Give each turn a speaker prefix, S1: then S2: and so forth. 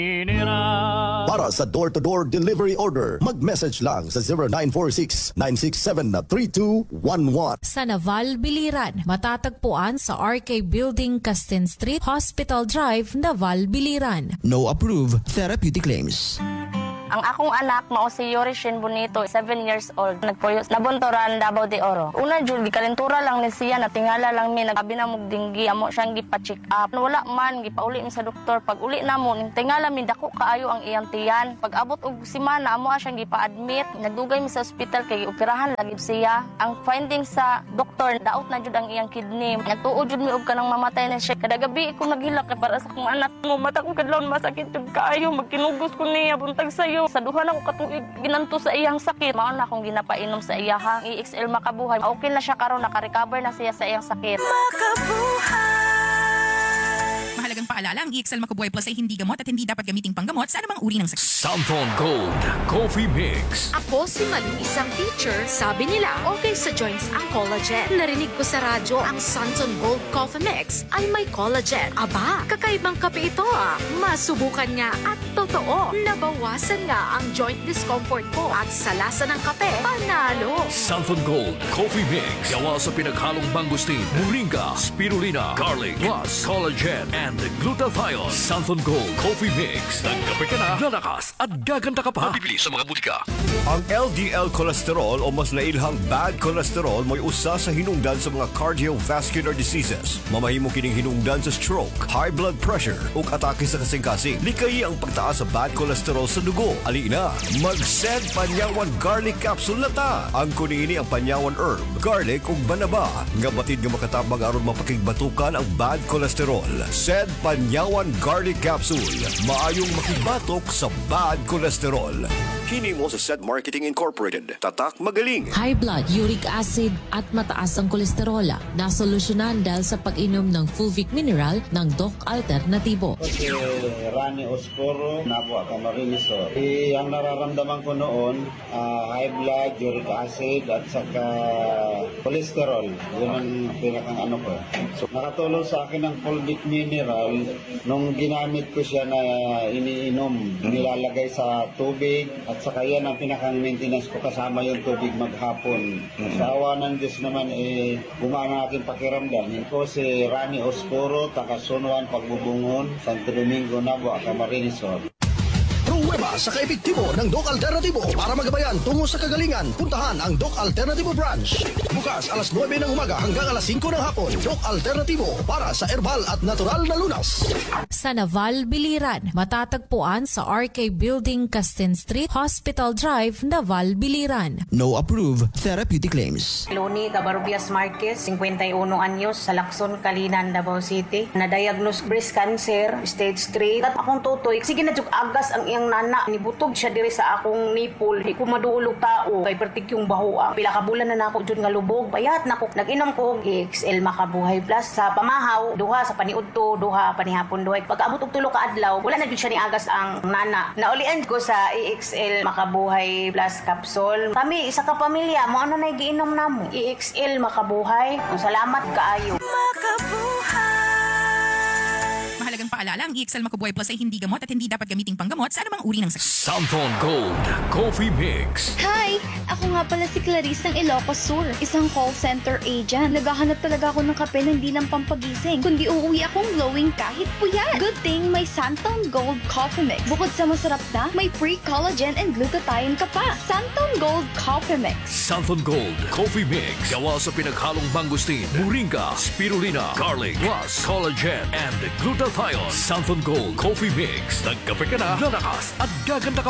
S1: Para sa door-to-door delivery order, mag-message lang sa 0946-967-3211.
S2: Sa Naval Biliran, matatagpuan sa RK Building, Castin Street, Hospital Drive, Naval Biliran.
S3: No approved therapeutic claims.
S4: Ang akong anak mao si Yorishin Bonito, 7 years old. Nagpuyos nabuntoran Davao de Oro. Una jud kalentura lang ni siya, natingala lang mi, nagabi na mog dinggi, amo siyang gipa-check up. Wala man gipauli mi sa doktor. Pag uli na mo, tingala mi dako kaayo ang iyang tiyan. Pag abot og semana amo siyang gipa-admit. Nagdugay mi sa ospital kay operahan lagi siya. Ang finding sa doktor, daot na jud ang iyang kidney. Nagtuod jud mi og kanang mamatay na siya. Kada gabi ko naghilak kay para sa akong anak mo. Mata ko kadlawon masakit jud kaayo, magkinugos ko niya buntag sayo. Sa duha na ko katuig ginanto sa iyang sakit. Mao na akong ginapainom sa iyahang EXL Makabuhay. Okay na siya karon, naka-recover na siya sa iyang sakit.
S5: Mahalagang paalala, ang EXL Makabuhay Plus ay hindi gamot at hindi dapat gamiting panggamot sa anumang uri ng sakit.
S6: Santon Gold Coffee Mix.
S7: Ako si Maling, isang teacher. Sabi nila, okay sa joints ang collagen. Narinig ko sa radyo, ang Santon Gold Coffee Mix ay may collagen. Aba, kakaibang kape ito ah. Masubukan nga at totoo. Nabawasan nga ang joint discomfort ko at sa lasa ng kape, panalo.
S6: Santon Gold Coffee Mix. Gawa sa pinaghalong mangustin, moringa, spirulina, garlic, plus collagen and glutathione. Santon Gold Coffee Mix. Nagkape ka na, lalakas at gaganda ka pa. Mabibili sa mga butika. Ang LDL cholesterol o mas nailhang bad cholesterol mo'y usa sa hinungdan sa mga cardiovascular diseases. Mamahimo kining hinungdan sa stroke, high blood pressure ug atake sa kasing-kasing. Likay ang pagtaas sa bad cholesterol sa dugo. Alina, mag-SED Panyawan Garlic Capsule na ta. Ang kunini ang Panyawan Herb, Garlic ug Banaba nga batid nga makatabang aron mapakigbatukan ang bad cholesterol. SED Panyawan Garlic Capsule. Maayong makibatok sa bad cholesterol. Hini mo sa SED Marketing Incorporated. Tatak magaling.
S2: High blood, uric acid at mataas ang kolesterol. Nasolusyonan dahil sa pag-inom ng Fulvic Mineral ng Doc Alternatibo.
S8: Si Rani Oscuro, Napo Camarinesor. Ang nararamdaman ko noon, high blood, uric acid at saka cholesterol. Yun ang pinakang ano ko. So, nakatulong sa akin ang Fulvic Mineral nung ginamit ko siya na iniinom. Nilalagay sa tubig at saka yan ang pinakang maintenance ko kasama yung tubig maghapon. Sa awa ng Diyos naman, gumana ang aking pakiramdam. Ito si Rani Oscuro, Takasunuan, Pagbubungon, Santo Domingo, Nabo, Camarinesor.
S1: Pruweba sa kaepektibo ng Doc Alternatibo para magabayan tungo sa kagalingan. Puntahan ang Doc Alternatibo Branch. Bukas alas 9 ng umaga hanggang alas 5 ng hapon. Doc Alternatibo para sa herbal at natural na lunas.
S2: Sa Naval Biliran, matatagpuan sa RK Building, Castin Street, Hospital Drive, Naval Biliran.
S3: No approved therapeutic claims.
S9: Loni Cabarbias Marquez, 51 anyos, sa Lacson, Kalinan, Davao City. Na-diagnose breast cancer, stage 3. At akong tutoy, sige na agas ang iyang nana. Nibutog siya diri sa akong nipple. Di ko maduulog tao. Kay pertik yung bahoa. Pila ka bulan na nako dyan nga lubog. Bayat na ko. Nag-inom ko EXL Makabuhay Plus sa pamahaw. Duha sa paniudto, duha panihapon duhay. Pag-abot og tulo ka adlaw, wala na gyud siya ni agas ang nana. Naulian ko sa EXL Makabuhay Plus capsule. Kami isa ka pamilya, mo ano na giinom namo. EXL Makabuhay. Salamat kaayo.
S5: Mahalagang paalala, ang EXL Makabuhay Plus ay hindi gamot at hindi dapat gamiting panggamot sa anumang uri ng sakit.
S6: Santon Gold Coffee Mix.
S10: Hi! Ako nga pala si Clarice ng Ilocos Sur, isang call center agent. Naghahanap talaga ako ng kape na hindi lang pampagising, kundi uuwi akong glowing kahit puyat. Good thing may Santon Gold Coffee Mix. Bukod sa masarap na, may free collagen and glutathione ka pa. Santon Gold Coffee Mix.
S6: Santon Gold Coffee Mix. Gawa sa pinaghalong mangustin, moringa, spirulina, garlic, plus collagen and glutathione. Santon Gold Coffee Mix. Nagkape ka na, lalakas at gaganda ka